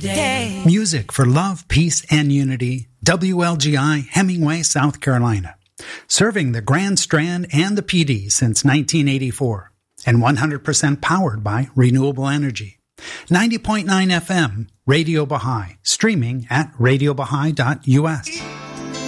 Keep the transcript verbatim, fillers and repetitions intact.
day. Music for love, peace, and unity. W L G I, Hemingway, South Carolina. Serving the Grand Strand and the P D since nineteen eighty-four. And one hundred percent powered by renewable energy. ninety point nine F M, Radio Baha'i. Streaming at radio baha'i dot U S.